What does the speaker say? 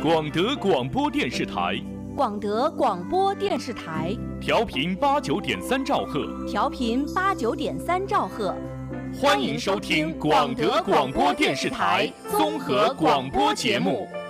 广德广播电视台， 广德广播电视台， 调频89.3兆赫， 调频89.3兆赫。 欢迎收听广德广播电视台综合广播节目。